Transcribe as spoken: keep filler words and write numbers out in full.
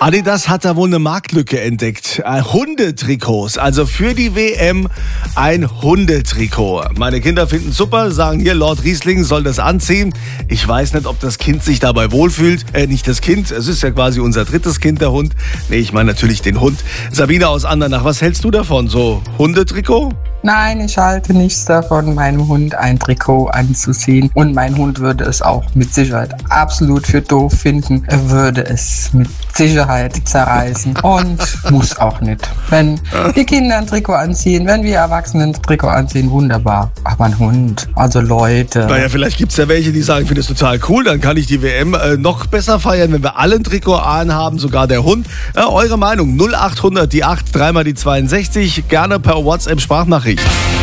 Adidas hat da wohl eine Marktlücke entdeckt. Äh, Hundetrikots, also für die W M ein Hundetrikot. Meine Kinder finden es super, sagen hier, Lord Riesling soll das anziehen. Ich weiß nicht, ob das Kind sich dabei wohlfühlt. Äh, nicht das Kind, es ist ja quasi unser drittes Kind, der Hund. Nee, ich meine natürlich den Hund. Sabine aus Andernach, was hältst du davon? So Hundetrikot? Nein, ich halte nichts davon, meinem Hund ein Trikot anzuziehen. Und mein Hund würde es auch mit Sicherheit absolut für doof finden. Er würde es mit Sicherheit zerreißen und muss auch nicht. Wenn die Kinder ein Trikot anziehen, wenn wir Erwachsenen ein Trikot anziehen, wunderbar. Aber ein Hund, also Leute. Naja, vielleicht gibt es ja welche, die sagen, ich finde es total cool, dann kann ich die W M äh, noch besser feiern, wenn wir alle ein Trikot anhaben, sogar der Hund. Ja, eure Meinung, null acht hundert, die acht, dreimal die zweiundsechzig, gerne per WhatsApp-Sprachnachricht.